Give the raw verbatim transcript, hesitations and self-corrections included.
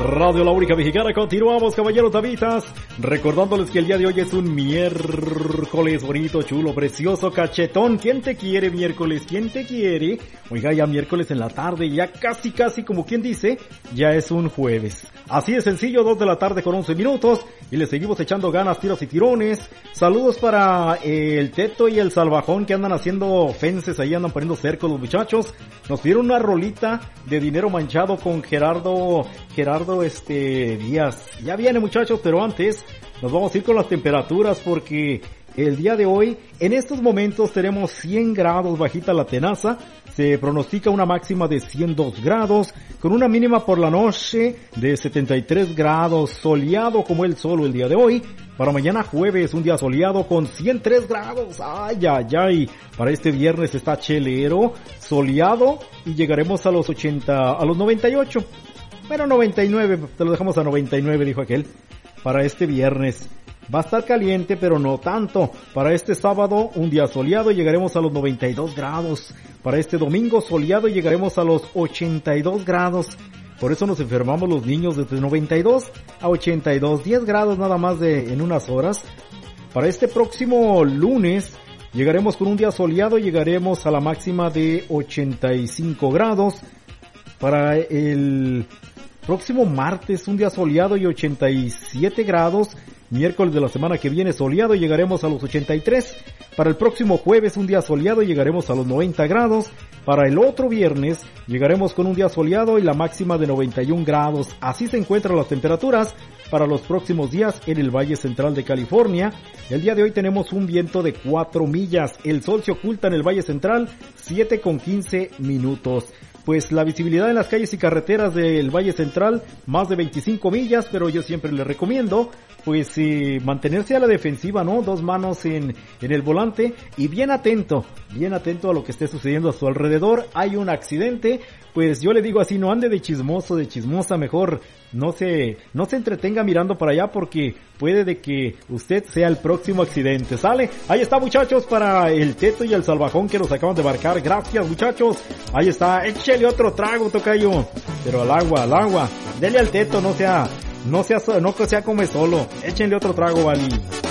Radio La Única Mexicana. Continuamos, caballeros Davitas, recordándoles que el día de hoy es un miércoles bonito, chulo, precioso, cachetón. ¿Quién te quiere miércoles? ¿Quién te quiere? Oiga, ya miércoles en la tarde, ya casi casi como quien dice, ya es un jueves. Así de sencillo, dos de la tarde con once minutos, y le seguimos echando ganas, tiros y tirones. Saludos para eh, el Teto y el Salvajón, que andan haciendo fences, ahí andan poniendo cercos los muchachos. Nos dieron una rolita de Dinero Manchado con Gerardo, Gerardo este Díaz. Ya viene, muchachos, pero antes nos vamos a ir con las temperaturas, porque el día de hoy, en estos momentos, tenemos cien grados, bajita la tenaza. Se pronostica una máxima de ciento dos grados, con una mínima por la noche de setenta y tres grados, soleado como el sol el día de hoy. Para mañana jueves, un día soleado con ciento tres grados. Ay, ay, ay. Para este viernes está chelero, soleado, y llegaremos a los ochenta, a los noventa y ocho. Bueno, noventa y nueve, te lo dejamos a noventa y nueve, dijo aquel. Para este viernes va a estar caliente, pero no tanto. Para este sábado, un día soleado, y llegaremos a los noventa y dos grados. Para este domingo, soleado, y llegaremos a los ochenta y dos grados. Por eso nos enfermamos los niños desde noventa y dos a ochenta y dos, diez grados nada más de en unas horas. Para este próximo lunes, llegaremos con un día soleado, y llegaremos a la máxima de ochenta y cinco grados. Para el próximo martes, un día soleado y ochenta y siete grados. Miércoles de la semana que viene soleado, llegaremos a los ochenta y tres. Para el próximo jueves, un día soleado, y llegaremos a los noventa grados. Para el otro viernes, llegaremos con un día soleado y la máxima de noventa y un grados. Así se encuentran las temperaturas para los próximos días en el Valle Central de California. El día de hoy tenemos un viento de cuatro millas. El sol se oculta en el Valle Central, siete con quince minutos. Pues la visibilidad en las calles y carreteras del Valle Central, más de veinticinco millas, pero yo siempre les recomiendo, pues, eh, mantenerse a la defensiva, ¿no? Dos manos en, en el volante, y bien atento, bien atento a lo que esté sucediendo a su alrededor. Hay un accidente, pues yo le digo así, no ande de chismoso, de chismosa, mejor no se, no se entretenga mirando para allá, porque puede de que usted sea el próximo accidente, ¿sale? Ahí está, muchachos, para el Teto y el Salvajón, que nos acaban de marcar. Gracias, muchachos. Ahí está, échele otro trago, tocayo, pero al agua, al agua. Dele al Teto, no sea, no sea, no sea come solo. Échenle otro trago, Vali.